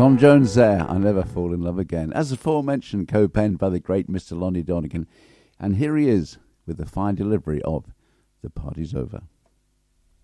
Tom Jones there, I'll Never Fall in Love Again. As aforementioned, co-penned by the great Mr. Lonnie Donegan. And here he is with the fine delivery of The Party's Over.